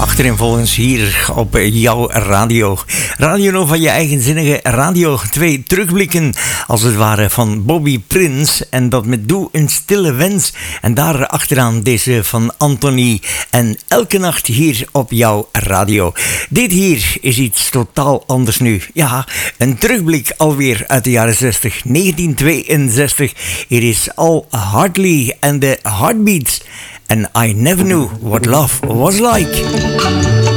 Achtereenvolgens hier op jouw radio. Radio Nova, je eigenzinnige radio. 2 terugblikken, als het ware, van Bobby Prince. En dat met Doe een stille wens. En daar achteraan deze van Anthony. En elke nacht hier op jouw radio. Dit hier is iets totaal anders nu. Ja, een terugblik alweer uit de jaren 60. 1962. Hier is Al Hartley en de Heartbeats. And I never knew what love was like.